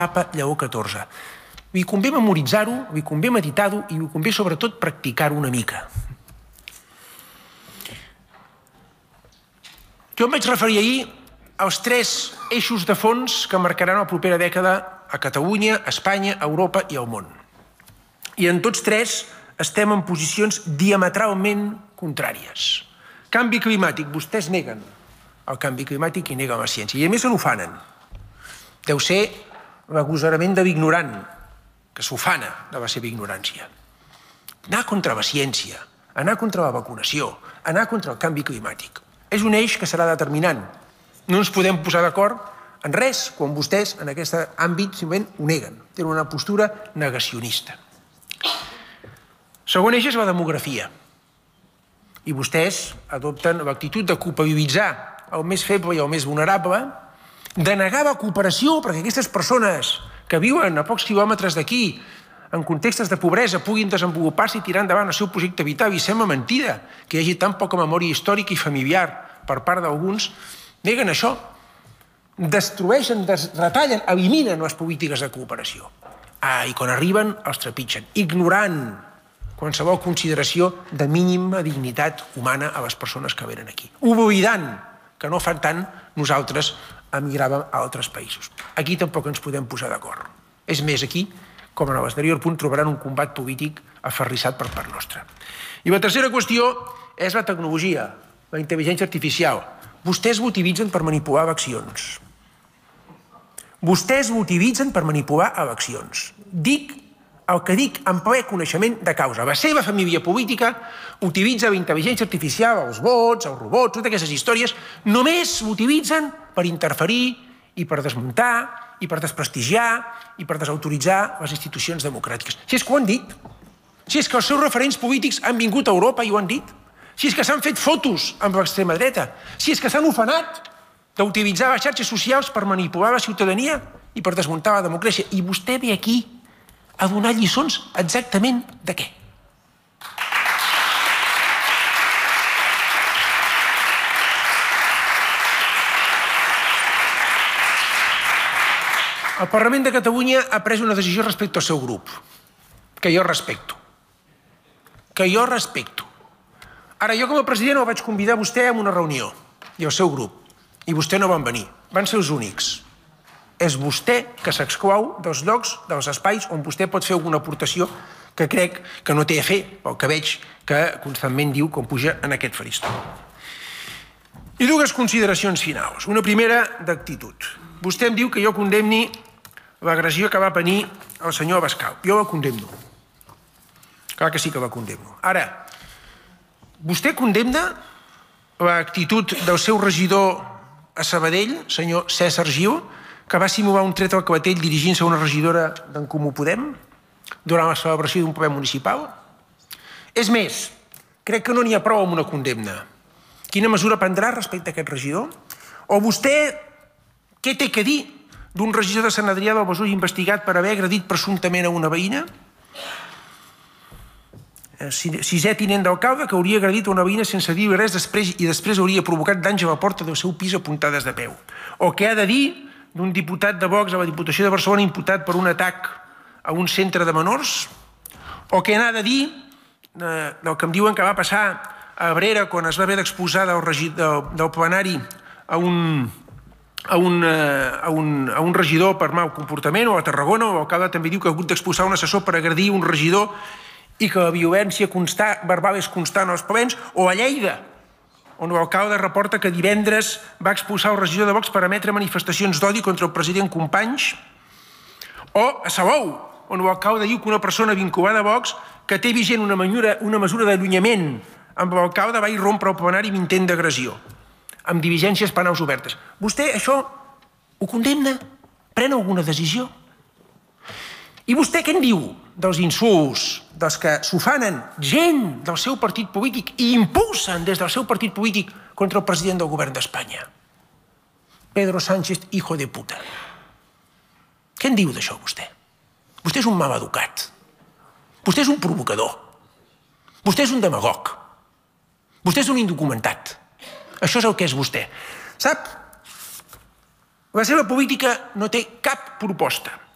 Papa Lleó XIV. Vi convé memoritzar-ho, vi convé meditar-ho i vi convé sobretot practicar-ho una mica. Jo em vaig referir ahir als 3 eixos de fons que marcaran la propera dècada a Catalunya, a Espanya, a Europa i al món. I en tots 3 estem en posicions diametralment contràries. Canvi climàtic, vostès neguen el canvi climàtic i neguen la ciència. I a més se n'ufanen. Deu ser l'agosarament de l'ignorant, que s'ufana de la seva ignorància. Anar contra la ciència, anar contra la vacunació, anar contra el canvi climàtic. És un eix que serà determinant. No ens podem posar d'acord en res quan vostès en aquest àmbit simplement ho neguen. Tenen una postura negacionista. Segon eix és la demografia. I vostès adopten l'actitud de culpabilitzar el més feble i el més vulnerable, de negar la cooperació perquè aquestes persones que viuen a pocs quilòmetres d'aquí, en contextos de pobresa, puguin desenvolupar-se i tirar endavant el seu projecte vital. I sembla mentida que hi hagi tan poca memòria històrica i familiar per part d'alguns. Neguen això. Destrueixen, retallen, eliminen les polítiques de cooperació. I quan arriben els trepitgen, ignorant qualsevol consideració de mínima dignitat humana a les persones que venen aquí. Oblidant que no fa tant nosaltres emigràvem a altres països. Aquí tampoc ens podem posar d'acord. És més, aquí, com en l'anterior punt, trobaran un combat polític aferrissat per part nostra. I la tercera qüestió és la tecnologia, la intel·ligència artificial. Vostès l'utilitzen per manipular eleccions. Vostès l'utilitzen per manipular eleccions. Dic el que dic en ple coneixement de causa. La seva família política utilitza la intel·ligència artificial, els bots, els robots, totes aquestes històries, només l'utilitzen per interferir i per desmuntar i per desprestigiar i per desautoritzar les institucions democràtiques. Si és que ho han dit, si és que els seus referents polítics han vingut a Europa i ho han dit, si és que s'han fet fotos amb l'extrema dreta, si és que s'han ufanat d'utilitzar les xarxes socials per manipular la ciutadania i per desmuntar la democràcia, i vostè ve aquí a donar lliçons exactament de què? El Parlament de Catalunya ha pres una decisió respecte al seu grup, que jo respecto. Ara, jo com a president el vaig convidar a vostè a una reunió, i al seu grup, i vostè no van venir. Van ser els únics. És vostè que s'exclou dels llocs, dels espais on vostè pot fer alguna aportació que crec que no té a fer, pel que veig que constantment diu quan puja en aquest faristol. I 2 consideracions finals. Una primera d'actitud. Vostè em diu que jo condemni l'agressió que va venir el senyor Abascal. Jo la condemno. Clar que sí que la condemno. Ara, vostè condemna l'actitud del seu regidor a Sabadell, senyor César Gil, que va simular un tret al clatell dirigint-se a una regidora d'en Comú Podem durant la celebració d'un ple municipal? És més, crec que no n'hi ha prou amb una condemna. Quina mesura prendrà respecte a aquest regidor? O vostè què té que dir d'un regidor de Sant Adrià del Besòs investigat per haver agredit presumptament a una veïna? 6è tinent d'alcalde que hauria agredit a una veïna sense dir res i després hauria provocat danys a la porta del seu pis a puntades de peu. O què ha de dir d'un diputat de Vox a la Diputació de Barcelona imputat per un atac a un centre de menors? O què n'ha de dir del que em diuen que va passar a Abrera quan es va haver d'expulsar del plenari a un regidor per mal comportament, o a Tarragona, o l'alcalde també diu que ha hagut d'expulsar un assessor per agredir un regidor i que la violència verbal és constant als plens, o a Lleida, on l'alcalde reporta que divendres va expulsar el regidor de Vox per emetre manifestacions d'odi contra el president Companys, o a Salou, on l'alcalde diu que una persona vinculada a Vox que té vigent una mesura d'allunyament amb l'alcalde va irrompre el plenari amb intent d'agressió, amb diligències penals obertes. Vostè això ho condemna? Pren alguna decisió? I vostè què en diu dels insults, dels que s'ufanen gent del seu partit polític i impulsen des del seu partit polític contra el president del govern d'Espanya? Pedro Sánchez, hijo de puta. Què en diu d'això, vostè? Vostè és un maleducat. Vostè és un provocador. Vostè és un demagog. Vostè és un indocumentat. Això és el que és vostè. Sap? La seva política no té cap proposta.